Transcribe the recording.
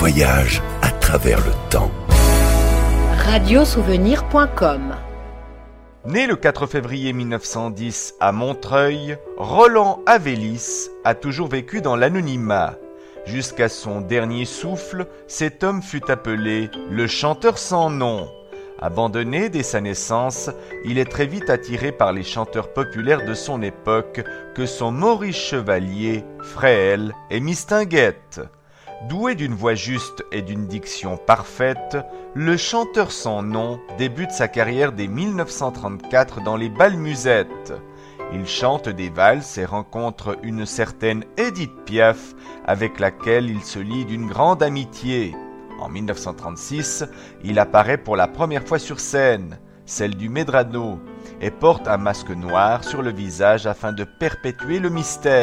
voyage à travers le temps. Radiosouvenir.com. Né le 4 février 1910 à Montreuil, Roland Avélis a toujours vécu dans l'anonymat. Jusqu'à son dernier souffle, cet homme fut appelé le chanteur sans nom. Abandonné dès sa naissance, il est très vite attiré par les chanteurs populaires de son époque que sont Maurice Chevalier, Fréhel et Mistinguett. Doué d'une voix juste et d'une diction parfaite, le chanteur sans nom débute sa carrière dès 1934 dans les bals musettes. Il chante des valses et rencontre une certaine Édith Piaf avec laquelle il se lie d'une grande amitié. En 1936, il apparaît pour la première fois sur scène, celle du Medrano, et porte un masque noir sur le visage afin de perpétuer le mystère.